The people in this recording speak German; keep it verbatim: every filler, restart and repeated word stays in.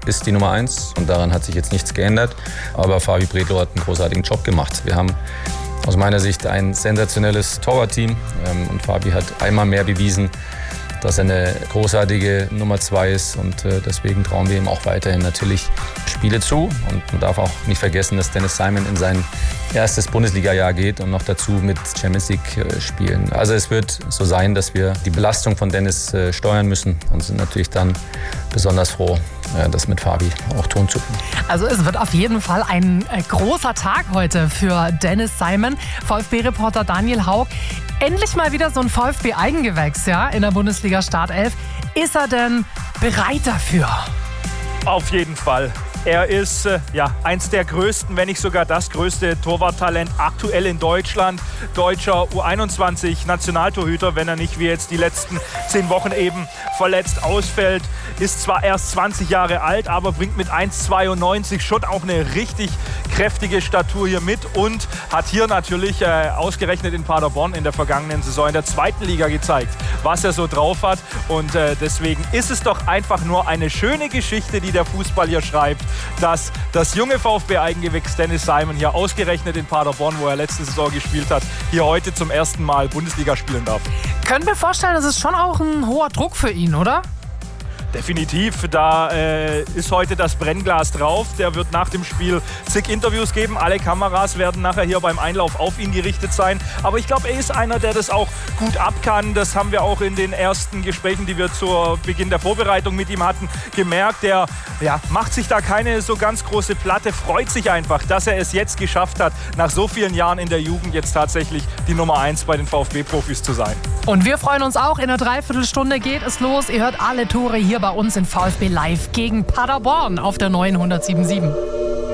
ist die Nummer eins und daran hat sich jetzt nichts geändert. Aber Fabi Bredlow hat einen großartigen Job gemacht. Wir haben aus meiner Sicht ein sensationelles Torwartteam und Fabi hat einmal mehr bewiesen, dass er eine großartige Nummer zwei ist und deswegen trauen wir ihm auch weiterhin natürlich Spiele zu. Und man darf auch nicht vergessen, dass Dennis Simon in sein erstes Bundesliga-Jahr geht und noch dazu mit Champions League spielen. Also es wird so sein, dass wir die Belastung von Dennis steuern müssen und sind natürlich dann besonders froh, das mit Fabi auch tun zu können. Also es wird auf jeden Fall ein großer Tag heute für Dennis Simon. VfB-Reporter Daniel Haug. Endlich mal wieder so ein VfB-Eigengewächs, ja, in der Bundesliga-Startelf. Ist er denn bereit dafür? Auf jeden Fall. Er ist äh, ja, eins der größten, wenn nicht sogar das größte Torwarttalent aktuell in Deutschland. Deutscher U einundzwanzig-Nationaltorhüter, wenn er nicht wie jetzt die letzten zehn Wochen eben verletzt ausfällt. Ist zwar erst zwanzig Jahre alt, aber bringt mit eins Komma zweiundneunzig schon auch eine richtig kräftige Statur hier mit und hat hier natürlich äh, ausgerechnet in Paderborn in der vergangenen Saison in der zweiten Liga gezeigt, was er so drauf hat. Und äh, deswegen ist es doch einfach nur eine schöne Geschichte, die der Fußball hier schreibt, dass das junge VfB-Eigengewächs Dennis Simon hier ausgerechnet in Paderborn, wo er letzte Saison gespielt hat, hier heute zum ersten Mal Bundesliga spielen darf. Können wir vorstellen, das ist schon auch ein hoher Druck für ihn, oder? Definitiv, da äh, ist heute das Brennglas drauf. Der wird nach dem Spiel zig Interviews geben. Alle Kameras werden nachher hier beim Einlauf auf ihn gerichtet sein. Aber ich glaube, er ist einer, der das auch gut ab kann. Das haben wir auch in den ersten Gesprächen, die wir zu Beginn der Vorbereitung mit ihm hatten, gemerkt. Er ja, macht sich da keine so ganz große Platte, freut sich einfach, dass er es jetzt geschafft hat, nach so vielen Jahren in der Jugend jetzt tatsächlich die Nummer eins bei den VfB-Profis zu sein. Und wir freuen uns auch. In einer Dreiviertelstunde geht es los. Ihr hört alle Tore hier bei uns in VfB Live gegen Paderborn auf der neuen hundertsieben Komma sieben.